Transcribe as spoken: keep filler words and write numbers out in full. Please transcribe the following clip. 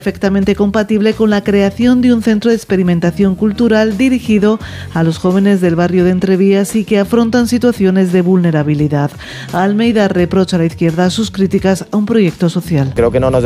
perfectamente compatible con la creación de un centro de experimentación cultural dirigido a los jóvenes del barrio de Entrevías y que afrontan situaciones de vulnerabilidad. Almeida reprocha a la izquierda sus críticas a un proyecto social. Creo que no nos